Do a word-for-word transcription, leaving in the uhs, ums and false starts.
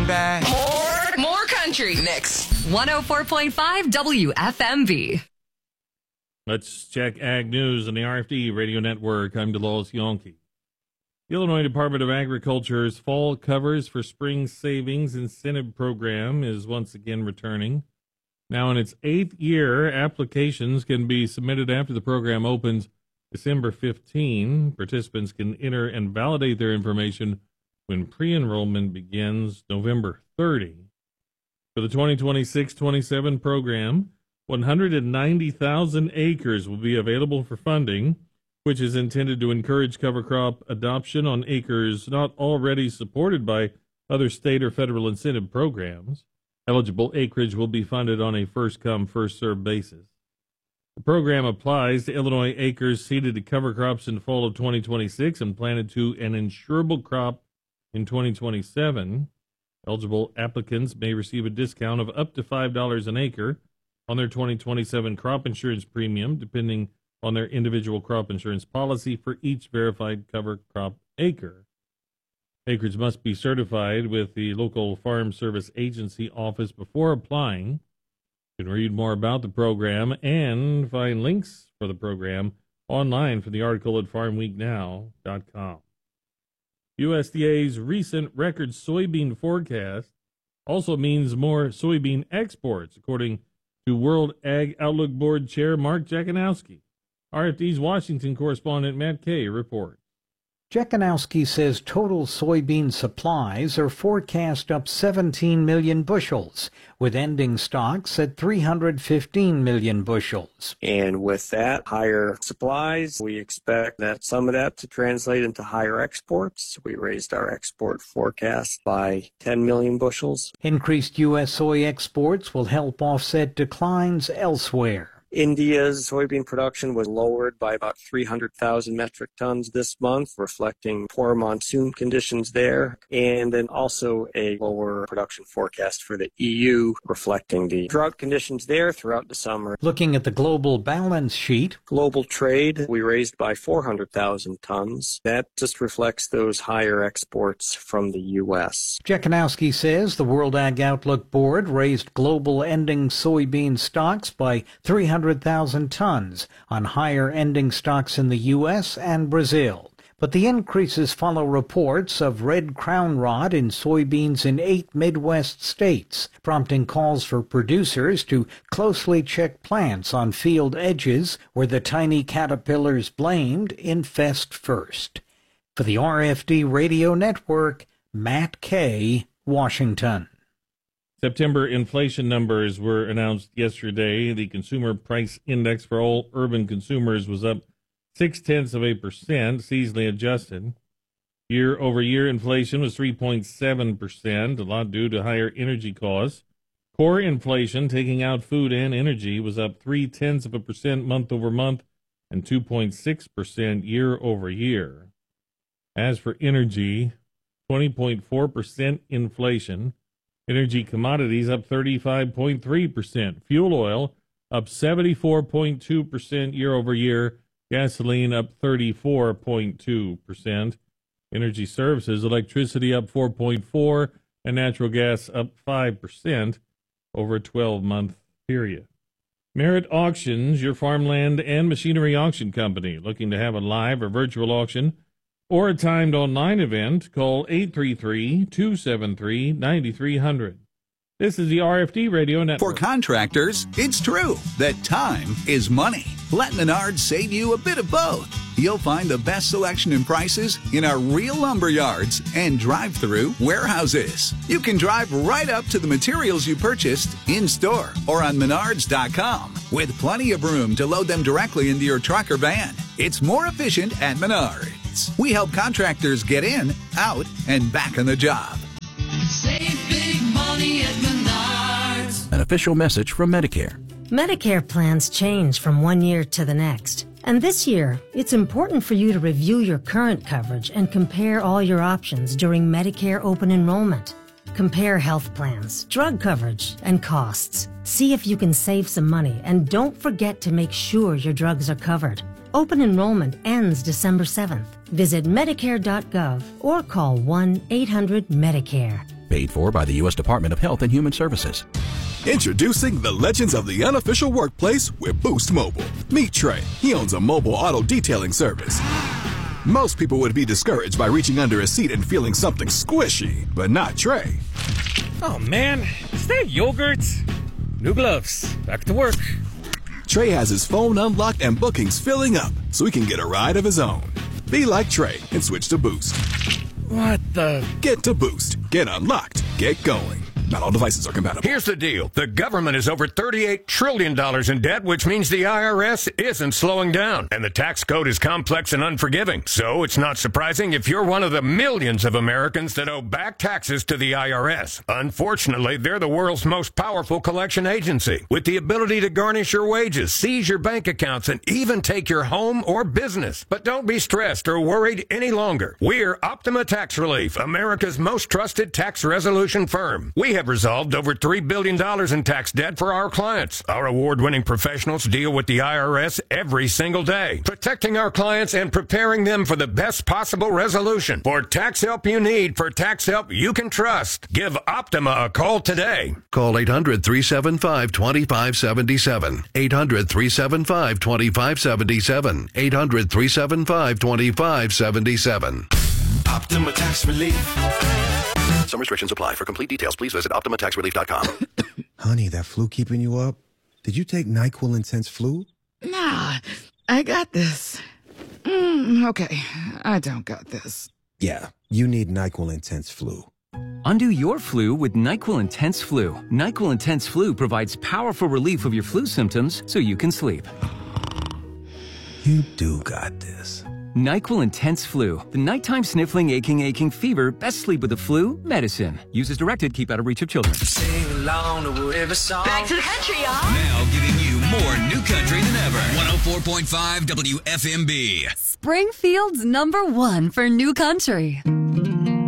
back. More, more country. Next. one oh four point five W F M V. Let's check Ag News on the R F D Radio Network. I'm DeLawes Yonke. The Illinois Department of Agriculture's Fall Covers for Spring Savings Incentive Program is once again returning. Now in its eighth year, applications can be submitted after the program opens December fifteenth. Participants can enter and validate their information when pre-enrollment begins November thirtieth. For the twenty twenty-six twenty-seven program, one hundred ninety thousand acres will be available for funding, which is intended to encourage cover crop adoption on acres not already supported by other state or federal incentive programs. Eligible acreage will be funded on a first-come, first-served basis. The program applies to Illinois acres seeded to cover crops in fall of twenty twenty-six and planted to an insurable crop in twenty twenty-seven. Eligible applicants may receive a discount of up to five dollars an acre on their twenty twenty-seven crop insurance premium, depending on their individual crop insurance policy for each verified cover crop acre. Acreage must be certified with the local Farm Service Agency office before applying. You can read more about the program and find links for the program online for the article at farm week now dot com. U S D A's recent record soybean forecast also means more soybean exports, according to World Ag Outlook Board Chair Mark Jakanowski. R F D's Washington correspondent Matt Kay reports. Jakanowski says total soybean supplies are forecast up seventeen million bushels, with ending stocks at three hundred fifteen million bushels. And with that, higher supplies, we expect that some of that to translate into higher exports. We raised our export forecast by ten million bushels. Increased U S soy exports will help offset declines elsewhere. India's soybean production was lowered by about three hundred thousand metric tons this month, reflecting poor monsoon conditions there, and then also a lower production forecast for the E U, reflecting the drought conditions there throughout the summer. Looking at the global balance sheet, global trade, we raised by four hundred thousand tons. That just reflects those higher exports from the U S. Jakanowski says the World Ag Outlook Board raised global ending soybean stocks by three hundred thousand tons on higher ending stocks in the U S and Brazil. But the increases follow reports of red crown rot in soybeans in eight Midwest states, prompting calls for producers to closely check plants on field edges where the tiny caterpillars blamed infest first. For the R F D Radio Network, Matt Kay, Washington. September inflation numbers were announced yesterday. The consumer price index for all urban consumers was up six-tenths of a percent, seasonally adjusted. Year-over-year inflation was three point seven percent, a lot due to higher energy costs. Core inflation, taking out food and energy, was up three-tenths of a percent month-over-month and two point six percent year-over-year. As for energy, twenty point four percent inflation. Energy commodities up thirty-five point three percent. Fuel oil up seventy-four point two percent year over year. Gasoline up thirty-four point two percent. Energy services, electricity up four point four percent and natural gas up five percent over a twelve-month period. Merit Auctions, your farmland and machinery auction company. Looking to have a live or virtual auction or a timed online event, call eight three three, two seven three, nine three zero zero. This is the R F D Radio Network. For contractors, it's true that time is money. Let Menards save you a bit of both. You'll find the best selection and prices in our real lumber yards and drive-through warehouses. You can drive right up to the materials you purchased in-store or on menards dot com with plenty of room to load them directly into your truck or van. It's more efficient at Menards. We help contractors get in, out, and back on the job. Save big money at Menards. An official message from Medicare. Medicare plans change from one year to the next. And this year, it's important for you to review your current coverage and compare all your options during Medicare open enrollment. Compare health plans, drug coverage, and costs. See if you can save some money, and don't forget to make sure your drugs are covered. Open enrollment ends December seventh. Visit Medicare dot gov or call one eight hundred Medicare. Paid for by the U S Department of Health and Human Services. Introducing the legends of the unofficial workplace with Boost Mobile. Meet Trey. He owns a mobile auto detailing service. Most people would be discouraged by reaching under a seat and feeling something squishy, but not Trey. Oh man, is that yogurt? New gloves. Back to work. Trey has his phone unlocked and bookings filling up, so he can get a ride of his own. Be like Trey and switch to Boost. What the? Get to Boost. Get unlocked. Get going. Not all devices are compatible. Here's the deal. The government is over thirty-eight trillion dollars in debt, which means the I R S isn't slowing down. And the tax code is complex and unforgiving. So it's not surprising if you're one of the millions of Americans that owe back taxes to the I R S. Unfortunately, they're the world's most powerful collection agency, with the ability to garnish your wages, seize your bank accounts, and even take your home or business. But don't be stressed or worried any longer. We're Optima Tax Relief, America's most trusted tax resolution firm. We have resolved over three billion dollars in tax debt for our clients. Our award-winning professionals deal with the I R S every single day, protecting our clients and preparing them for the best possible resolution. For tax help you need, for tax help you can trust, give Optima a call today. Call eight hundred, three seven five, two five seven seven. eight hundred, three seven five, two five seven seven. eight hundred, three seven five, two five seven seven. Optima Tax Relief. Some restrictions apply. For complete details, please visit Optima Tax Relief dot com. Honey, that flu keeping you up? Did you take NyQuil Intense Flu? Nah, I got this. Mm, okay, I don't got this. Yeah, you need NyQuil Intense Flu. Undo your flu with NyQuil Intense Flu. NyQuil Intense Flu provides powerful relief of your flu symptoms so you can sleep. You do got this. NyQuil Intense Flu. The nighttime sniffling, aching, aching fever. Best sleep with the flu medicine. Use as directed. Keep out of reach of children. Sing along to whatever song. Back to the country, y'all. Now giving you more new country than ever. one oh four point five W F M B. Springfield's number one for new country.